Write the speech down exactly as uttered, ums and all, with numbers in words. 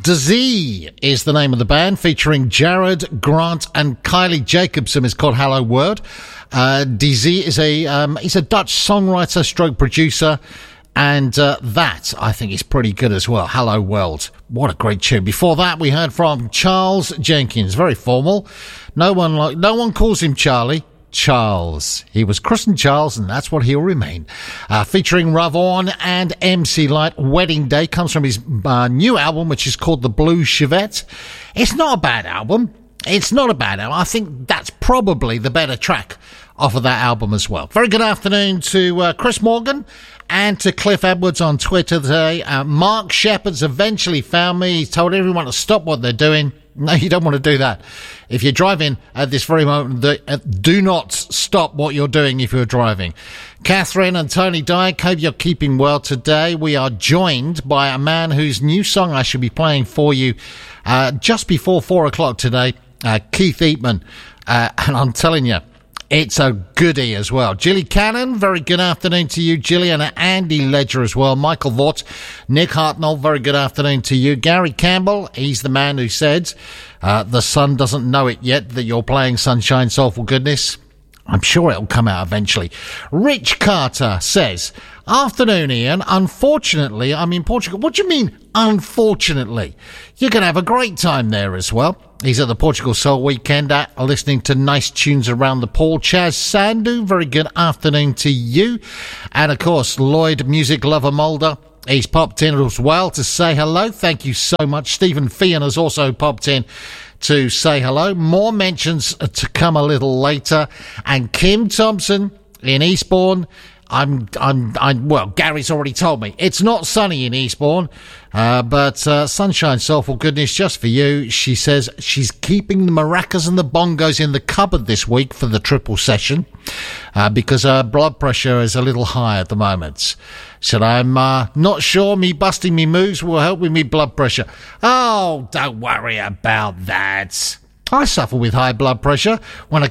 Dizzy is the name of the band, featuring Jared, Grant and Kylie Jacobson. It's called Hello World. Uh, Dizzy is a, um, he's a Dutch songwriter stroke producer. And uh, that, I think, is pretty good as well. Hello World. What a great tune. Before that, we heard from Charles Jenkins. Very formal. No one like, no one calls him Charlie. Charles. He was christened Charles, and that's what he'll remain. Uh, featuring Ravon and M C Light, Wedding Day, comes from his uh, new album, which is called The Blue Chevette. It's not a bad album. It's not a bad album. I think that's probably the better track off of that album as well. Very good afternoon to uh, Chris Morgan and to Cliff Edwards on Twitter today. Uh, Mark Shepherd's eventually found me. He's told everyone to stop what they're doing. No, you don't want to do that. If you're driving at this very moment, the, uh, do not stop what you're doing if you're driving. Catherine and Tony Dyke, hope you're keeping well today. We are joined by a man whose new song I should be playing for you uh, just before four o'clock today, uh, Keith Eatman. Uh, and I'm telling you, it's a goodie as well. Gilly Cannon, very good afternoon to you. Gillian and Andy Ledger as well. Michael Vaught, Nick Hartnell, very good afternoon to you. Gary Campbell, he's the man who said, uh, the sun doesn't know it yet that you're playing Sunshine Soulful Goodness. I'm sure it'll come out eventually. Rich Carter says, afternoon, Ian. Unfortunately, I'm in Portugal. What do you mean, unfortunately? You're going to have a great time there as well. He's at the Portugal Soul Weekend, uh, listening to nice tunes around the pool. Chaz Sandu, very good afternoon to you. And, of course, Lloyd, music lover Mulder, he's popped in as well to say hello. Thank you so much. Stephen Fian has also popped in to say hello. More mentions to come a little later. And Kim Thompson in Eastbourne. I'm, I'm, I'm, well, Gary's already told me it's not sunny in Eastbourne, uh, but, uh, Sunshine Soulful Goodness just for you. She says she's keeping the maracas and the bongos in the cupboard this week for the triple session, uh, because her blood pressure is a little high at the moment. Said, I'm, uh, not sure me busting me moves will help with me blood pressure. Oh, don't worry about that. I suffer with high blood pressure when I